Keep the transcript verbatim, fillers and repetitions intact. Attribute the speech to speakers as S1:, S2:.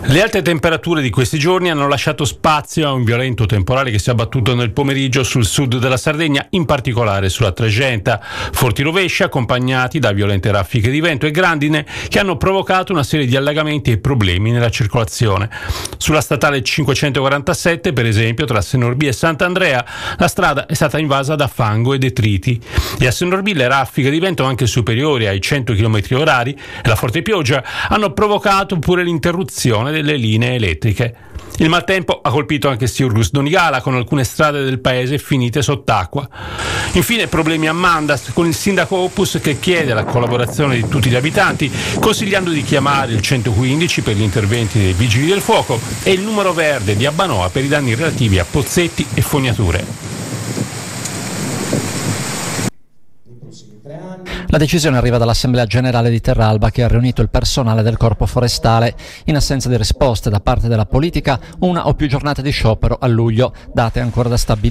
S1: Le alte temperature di questi giorni hanno lasciato spazio a un violento temporale che si è abbattuto nel pomeriggio sul sud della Sardegna, in particolare sulla Tregenta. Forti rovesci accompagnati da violente raffiche di vento e grandine che hanno provocato una serie di allagamenti e problemi nella circolazione. Sulla statale cinquecentoquarantasette, per esempio, tra Sennorbì e Sant'Andrea, la strada è stata invasa da fango e detriti. E a Sennorbì le raffiche di vento, anche superiori ai cento chilometri orari, e la forte pioggia hanno provocato pure l'interruzione delle linee elettriche. Il maltempo ha colpito anche Siurgus Donigala, con alcune strade del paese finite sott'acqua. Infine problemi a Mandas, con il sindaco Opus che chiede la collaborazione di tutti gli abitanti, consigliando di chiamare il centoquindici per gli interventi dei vigili del fuoco e il numero verde di Abbanoa per i danni relativi a pozzetti e fognature.
S2: La decisione arriva dall'Assemblea Generale di Terralba, che ha riunito il personale del Corpo Forestale. In assenza di risposte da parte della politica, una o più giornate di sciopero a luglio, date ancora da stabilire.